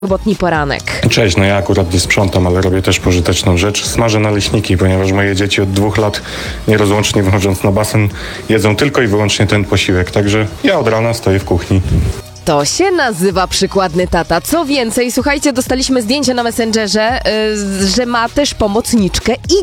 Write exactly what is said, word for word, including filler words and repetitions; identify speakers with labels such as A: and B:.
A: sobotni poranek.
B: Cześć, no ja akurat nie sprzątam, ale robię też pożyteczną rzecz. Smażę naleśniki, ponieważ moje dzieci od dwóch lat nierozłącznie wychodząc na basen jedzą tylko i wyłącznie ten posiłek. Także ja od rana stoję w kuchni.
A: To się nazywa przykładny tata. Co więcej, słuchajcie, dostaliśmy zdjęcie na Messengerze, yy, że ma też pomocniczkę i